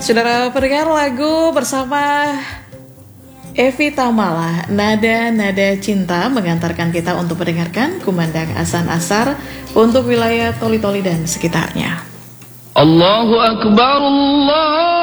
Saudara pendengar, lagu bersama Evi Tamala, Nada-Nada Cinta, mengantarkan kita untuk mendengarkan kumandang azan asar untuk wilayah Toli-Toli dan sekitarnya. Allahu Akbar, Allah